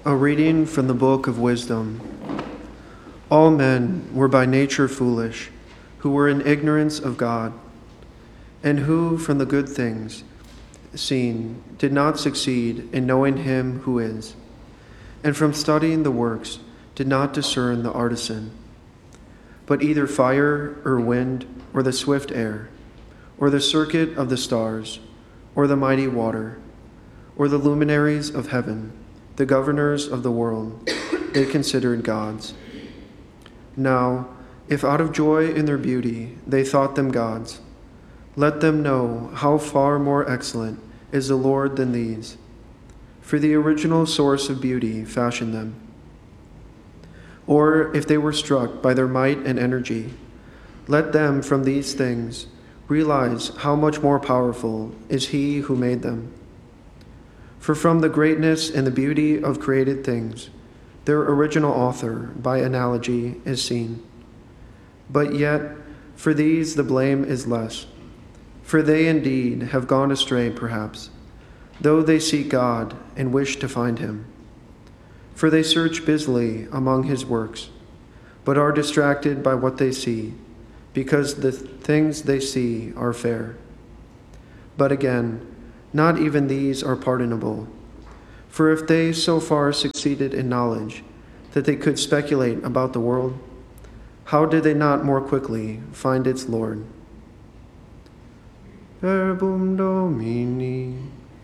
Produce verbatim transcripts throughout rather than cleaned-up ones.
A reading from the Book of Wisdom. All men were by nature foolish, who were in ignorance of God, and who from the good things seen did not succeed in knowing him who is, and from studying the works did not discern the artisan. But either fire or wind or the swift air, or the circuit of the stars, or the mighty water, or the luminaries of heaven, the governors of the world, they considered gods. Now, if out of joy in their beauty they thought them gods, let them know how far more excellent is the Lord than these. For the original source of beauty fashioned them. Or if they were struck by their might and energy, let them from these things realize how much more powerful is he who made them. For from the greatness and the beauty of created things, their original author, by analogy, is seen. But yet, for these the blame is less. For they indeed have gone astray, perhaps, though they seek God and wish to find him. For they search busily among his works, but are distracted by what they see, because the things they see are fair. But again, not even these are pardonable. For if they so far succeeded in knowledge that they could speculate about the world, how did they not more quickly find its Lord? Verbum Domini.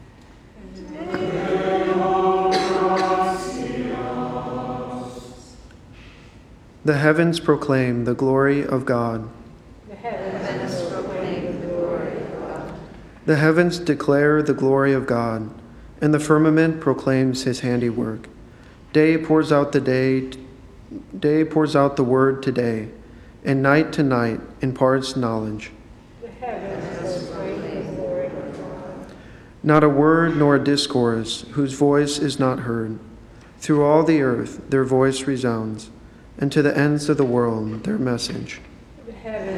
The heavens proclaim the glory of God. The heavens proclaim the glory of God. The heavens declare the glory of God, and the firmament proclaims his handiwork. Day pours out the day, day pours out the word to day, and night to night imparts knowledge. The heavens proclaim the glory of God. Not a word nor a discourse whose voice is not heard. Through all the earth their voice resounds, and to the ends of the world their message. The heavens